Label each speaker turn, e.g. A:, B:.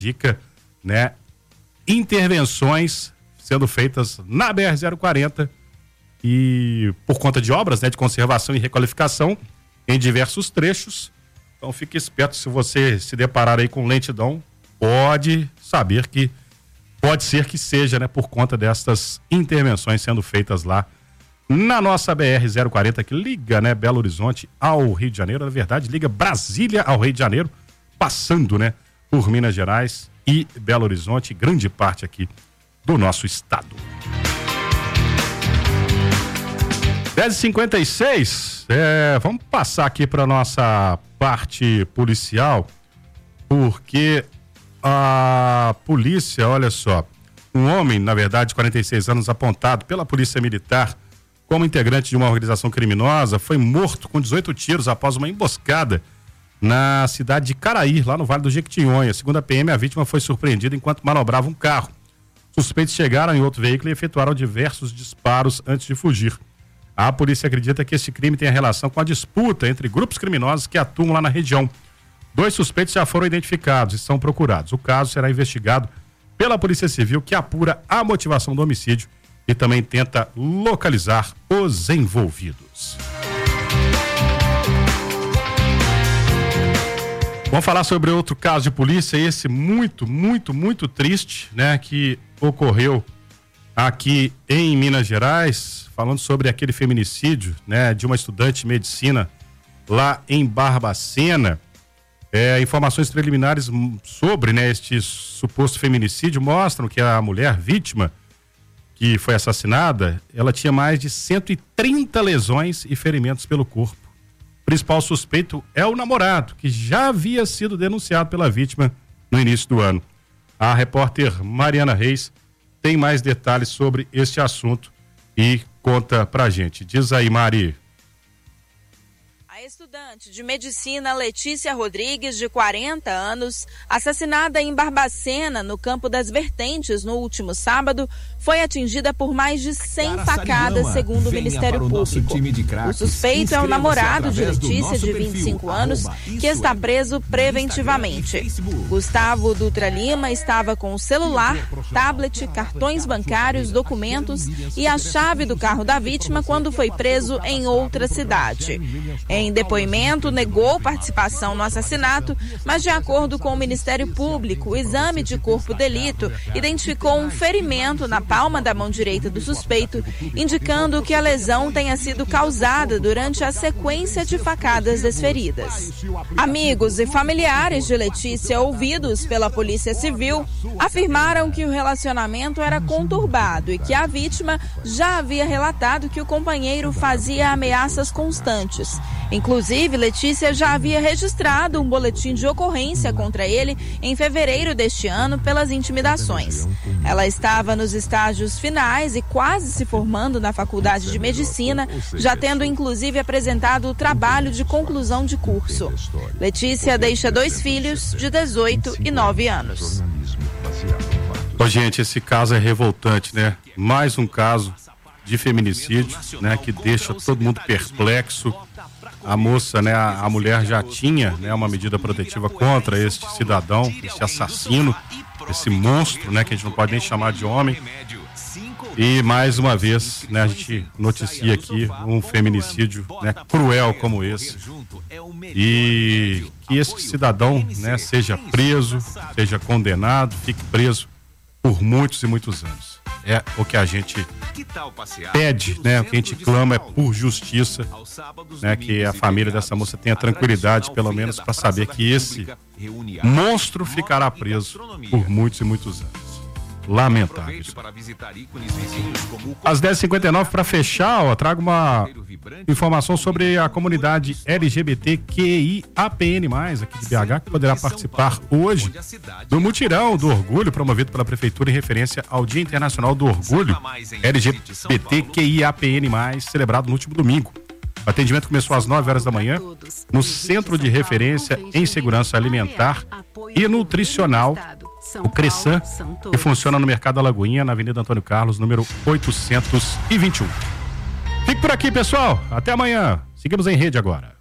A: dica, né, intervenções sendo feitas na BR-040 e por conta de obras, né, de conservação e requalificação em diversos trechos. Então fique esperto, se você se deparar aí com lentidão, pode saber que pode ser que seja, né, por conta destas intervenções sendo feitas lá na nossa BR-040, que liga, né, Belo Horizonte ao Rio de Janeiro. Na verdade, liga Brasília ao Rio de Janeiro, passando, né, por Minas Gerais e Belo Horizonte, grande parte aqui do nosso estado. 10h56, vamos passar aqui para nossa parte policial, porque a polícia, olha só, um homem, na verdade, de 46 anos, apontado pela Polícia Militar como integrante de uma organização criminosa, foi morto com 18 tiros após uma emboscada na cidade de Caraí, lá no Vale do Jequitinhonha. Segundo a PM, a vítima foi surpreendida enquanto manobrava um carro. Suspeitos chegaram em outro veículo e efetuaram diversos disparos antes de fugir. A polícia acredita que este crime tem relação com a disputa entre grupos criminosos que atuam lá na região. 2 suspeitos já foram identificados e são procurados. O caso será investigado pela Polícia Civil, que apura a motivação do homicídio e também tenta localizar os envolvidos. Vamos falar sobre outro caso de polícia, esse muito triste, né, que ocorreu aqui em Minas Gerais, falando sobre aquele feminicídio, né, de uma estudante de medicina lá em Barbacena. Informações preliminares sobre, né, este suposto feminicídio mostram que a mulher vítima que foi assassinada, ela tinha mais de 130 lesões e ferimentos pelo corpo. O principal suspeito é o namorado, que já havia sido denunciado pela vítima no início do ano. A repórter Mariana Reis tem mais detalhes sobre este assunto e conta pra gente. Diz aí, Mari.
B: A estudante de medicina Letícia Rodrigues, de 40 anos, assassinada em Barbacena, no Campo das Vertentes, no último sábado, foi atingida por mais de 100 facadas, segundo o Ministério Público. O suspeito é o namorado de Letícia, de 25 anos, que está preso preventivamente. Gustavo Dutra Lima estava com o celular, tablet, cartões bancários, documentos e a chave do carro da vítima quando foi preso em outra cidade. Em depoimento, negou participação no assassinato, mas de acordo com o Ministério Público, o exame de corpo de delito identificou um ferimento na palma da mão direita do suspeito, indicando que a lesão tenha sido causada durante a sequência de facadas desferidas. Amigos e familiares de Letícia, ouvidos pela Polícia Civil, afirmaram que o relacionamento era conturbado e que a vítima já havia relatado que o companheiro fazia ameaças constantes. Inclusive, Letícia já havia registrado um boletim de ocorrência contra ele em fevereiro deste ano pelas intimidações. Ela estava nos estágios finais e quase se formando na Faculdade de Medicina, já tendo inclusive apresentado o trabalho de conclusão de curso. Letícia deixa 2 filhos de 18 e 9 anos.
A: Ô, gente, esse caso é revoltante, né? Mais um caso de feminicídio, né, que deixa todo mundo perplexo. A moça, né, a mulher já tinha, né, uma medida protetiva contra este cidadão, este assassino, esse monstro, né, que a gente não pode nem chamar de homem. E mais uma vez, né, a gente noticia aqui um feminicídio, né, cruel como esse. E que esse cidadão, né, seja preso, seja condenado, fique preso por muitos e muitos anos. É o que a gente pede, né? O que a gente clama é por justiça, né? Que a família dessa moça tenha tranquilidade, pelo menos, para saber que esse monstro ficará preso por muitos e muitos anos. Lamentável. Às 10h59, para fechar, ó, trago uma informação sobre a comunidade LGBTQIAPN+, aqui de BH, que poderá participar hoje do mutirão do orgulho promovido pela Prefeitura em referência ao Dia Internacional do Orgulho LGBTQIAPN+, celebrado no último domingo. O atendimento começou às 9 horas da manhã no Centro de Referência em Segurança Alimentar e Nutricional, o CRESAN, que funciona no Mercado da Lagoinha, na Avenida Antônio Carlos, número 821. Fique por aqui, pessoal. Até amanhã. Seguimos em rede agora.